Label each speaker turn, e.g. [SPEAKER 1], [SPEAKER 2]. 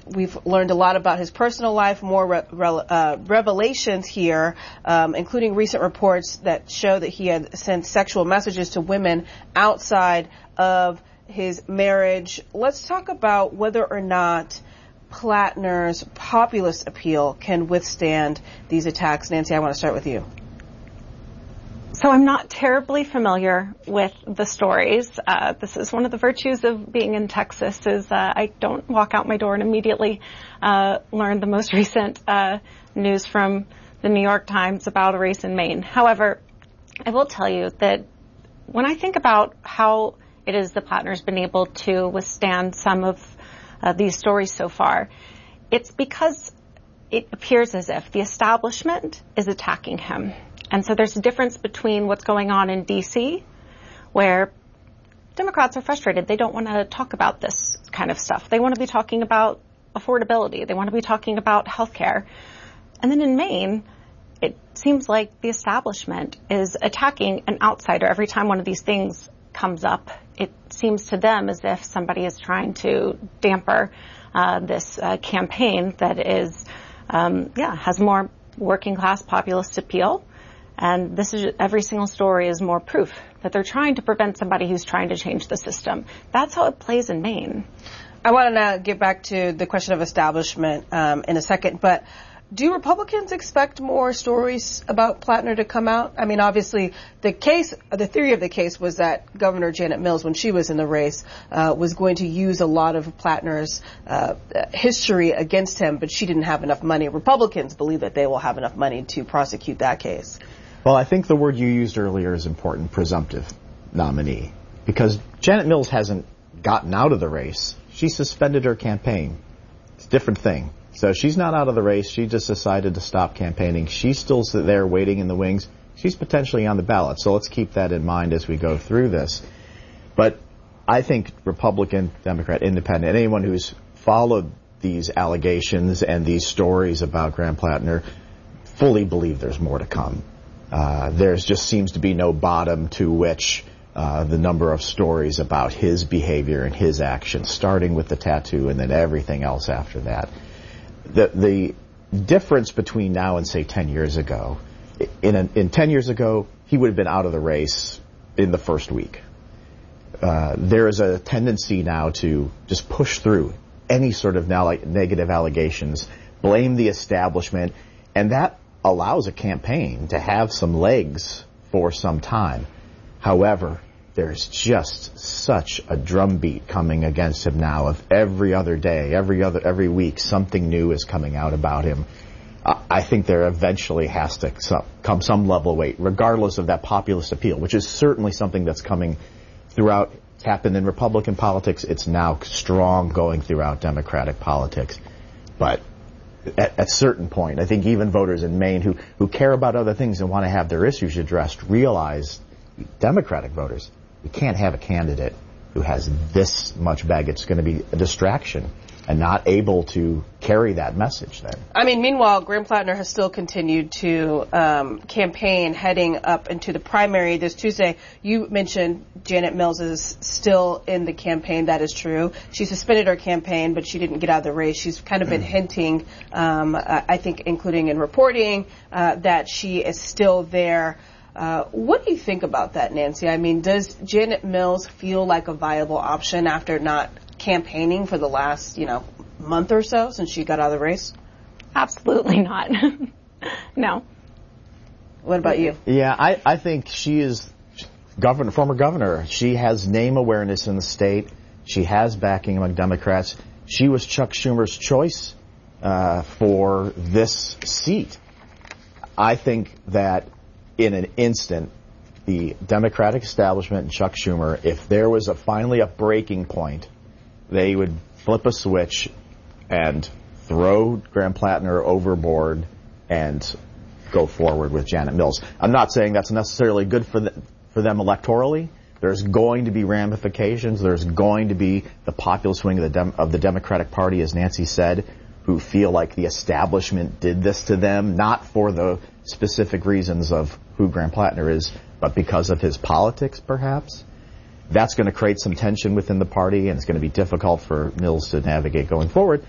[SPEAKER 1] we've learned a lot about his personal life, more revelations here, including recent reports that show that he had sent sexual messages to women outside of his marriage. Let's talk about whether or not Plattner's populist appeal can withstand these attacks. Nancy, I want to start with you.
[SPEAKER 2] So I'm not terribly familiar with the stories. This is one of the virtues of being in Texas is I don't walk out my door and immediately learn the most recent news from the New York Times about a race in Maine. However, I will tell you that when I think about how it is that Plattner's been able to withstand some of these stories so far, it's because it appears as if the establishment is attacking him. And so there's a difference between what's going on in D.C., where Democrats are frustrated. They don't want to talk about this kind of stuff. They want to be talking about affordability. They want to be talking about health care. And then in Maine, it seems like the establishment is attacking an outsider every time one of these things comes up. It seems to them as if somebody is trying to damper this campaign that is, has more working class populist appeal. And this is every single story is more proof that they're trying to prevent somebody who's trying to change the system. That's how it plays in Maine.
[SPEAKER 1] I want to now get back to the question of establishment in a second, but do Republicans expect more stories about Plattner to come out? I mean, obviously, the theory of the case was that Governor Janet Mills, when she was in the race, was going to use a lot of Plattner's history against him, but she didn't have enough money. Republicans believe that they will have enough money to prosecute that case.
[SPEAKER 3] Well, I think the word you used earlier is important, presumptive nominee, because Janet Mills hasn't gotten out of the race. She suspended her campaign. It's a different thing. So she's not out of the race. She just decided to stop campaigning. She's still there waiting in the wings. She's potentially on the ballot. So let's keep that in mind as we go through this. But I think Republican, Democrat, Independent, anyone who's followed these allegations and these stories about Graham Plattner fully believe there's more to come. There just seems to be no bottom to which the number of stories about his behavior and his actions, starting with the tattoo and then everything else after that. The difference between now and, say, 10 years ago, in 10 years ago, he would have been out of the race in the first week. There is a tendency now to just push through any sort of negative allegations, blame the establishment, and that allows a campaign to have some legs for some time. However, there's just such a drumbeat coming against him now of every other day, every week, something new is coming out about him. I think there eventually has to come some level of weight, regardless of that populist appeal, which is certainly something that's coming throughout. It's happened in Republican politics. It's now strong going throughout Democratic politics. But at a certain point, I think even voters in Maine who care about other things and want to have their issues addressed realize, Democratic voters, we can't have a candidate who has this much baggage. It's going to be a distraction and not able to carry that message then.
[SPEAKER 1] I mean, meanwhile, Graham Plattner has still continued to campaign heading up into the primary this Tuesday. You mentioned Janet Mills is still in the campaign. That is true. She suspended her campaign, but she didn't get out of the race. She's kind of been hinting, I think, including in reporting, that she is still there. What do you think about that, Nancy? I mean, does Janet Mills feel like a viable option after not campaigning for the last, month or so since she got out of the race?
[SPEAKER 2] Absolutely not. No.
[SPEAKER 1] What about you?
[SPEAKER 3] Yeah, I think she is former governor. She has name awareness in the state. She has backing among Democrats. She was Chuck Schumer's choice for this seat. I think that in an instant, the Democratic establishment and Chuck Schumer, if there was finally a breaking point, they would flip a switch and throw Graham Plattner overboard and go forward with Janet Mills. I'm not saying that's necessarily good for them electorally. There's going to be ramifications. There's going to be the populist wing of the Democratic Party, as Nancy said, who feel like the establishment did this to them, not for the specific reasons of who Graham Plattner is, but because of his politics, perhaps. That's going to create some tension within the party, and it's going to be difficult for Mills to navigate going forward.